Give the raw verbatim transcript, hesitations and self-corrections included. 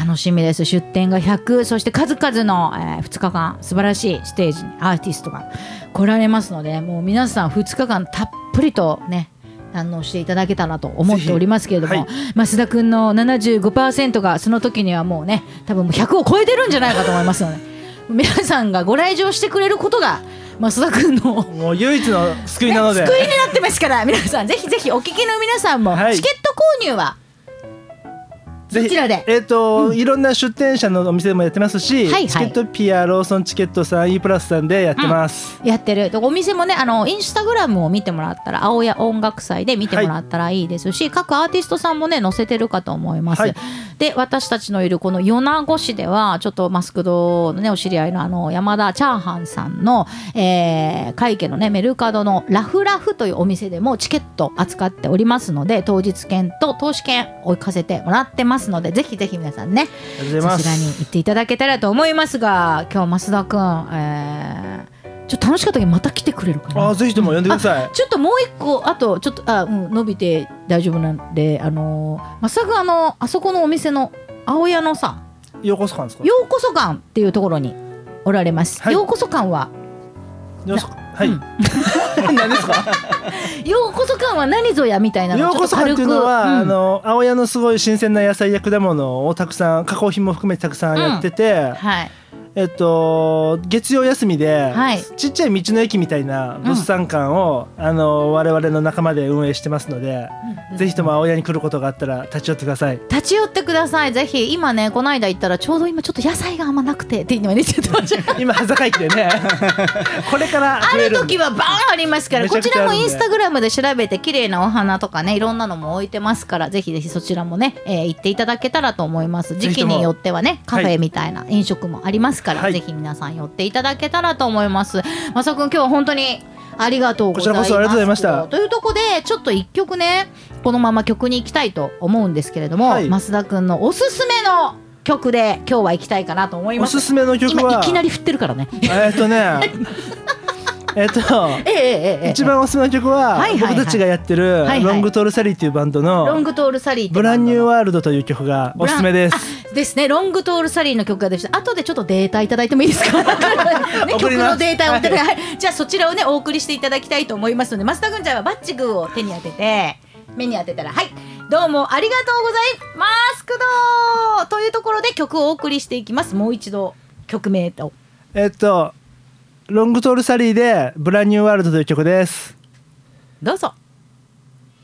楽しみです。出展がひゃく、そして数々の、えー、ふつかかん素晴らしいステージにアーティストが来られますので、もう皆さんふつかかんたっぷりとね堪能していただけたらと思っておりますけれども、はい、増田くんの ななじゅうごパーセント がその時にはもうね多分もうひゃくを超えてるんじゃないかと思いますので皆さんがご来場してくれることが増田くんのもう唯一の救いなので、 ね、救いになってますから皆さんぜひぜひお聞きの皆さんも、はい、チケット購入はどちらで、 えーとうん、いろんな出店者のお店でもやってますし、はいはい、チケットピア、ローソンチケットさん、E プラスさんでやってます、 うん、やってるお店もね、あのインスタグラムを見てもらったら青谷音楽祭で見てもらったらいいですし、はい、各アーティストさんもね載せてるかと思います、はい、で私たちのいるこの米子市ではちょっとマスクドのねお知り合いのあの山田チャーハンさんの、えー、会計のねメルカドのラフラフというお店でもチケット扱っておりますので、当日券と投資券置かせてもらってますので、ぜひぜひ皆さんねそちらに行っていただけたらと思いますが、今日増田くん、えー、ちょっと楽しかったけどまた来てくれるかな。 あ、ぜひとも呼んでください。 ちょっともう一個あとちょっとあ、うん、伸びて大丈夫なんで、あのー、増田くんあのあそこのお店の青谷のさようこそ館ですか。 ようこそ館っていうところにおられます、はい、ようこそ館はよそはい、うん、何ですかようこそ館は何ぞやみたいなのようこそ館っていうのは、うん、あの青谷のすごい新鮮な野菜や果物をたくさん加工品も含めてたくさんやってて、うん、はいえっと、月曜休みで、はい、ちっちゃい道の駅みたいな物産館を、うん、あの我々の仲間で運営してますので、うん、ぜひとも青谷に来ることがあったら立ち寄ってください。 立ち寄ってください。ぜひ今ねこの間行ったらちょうど今ちょっと野菜があんまなくてって今ねちょっと今端境期でねこれからある時はバーンありますから、こちらもインスタグラムで調べて綺麗なお花とかねいろんなのも置いてますから、ぜひぜひそちらもね、えー、行っていただけたらと思います。時期によってはねカフェみたいな飲食もありますから、はい、ぜひ皆さん寄っていただけたらと思います。まさくん今日は本当にありがとうございます。 こちらこそありがとうございました。 というところでちょっと一曲ねこのまま曲に行きたいと思うんですけれども、はい、増田くんのおすすめの曲で今日は行きたいかなと思います。 おすすめの曲は今いきなり振ってるからねえっとねえっと、ええええ、一番おすすめの曲は、はいはいはい、僕たちがやってる、はいはい、ロングトールサリーっていうバンドのロングトールサリーブランニューワールドという曲がおすすめです。 ですね、ロングトールサリーの曲がでした。後でちょっとデータいただいてもいいですかね、曲のデータを、はい、じゃあそちらをねお送りしていただきたいと思いますので、増田くんちゃんはバッチグーを手に当てて目に当てたら、はいどうもありがとうございますくどーというところで曲をお送りしていきます。もう一度曲名とえっとロングトールサリーでブランニューワールドという曲です。 どうぞ。